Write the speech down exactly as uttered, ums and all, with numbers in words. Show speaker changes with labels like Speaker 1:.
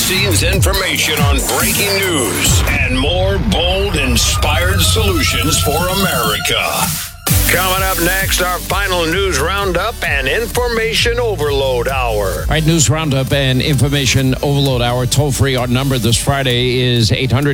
Speaker 1: behind-the-scenes information on breaking news and more bold, inspired solutions for America. Coming up next, our final news roundup and information overload hour.
Speaker 2: All right, news roundup and information overload hour. Toll free. Our number this Friday is eight hundred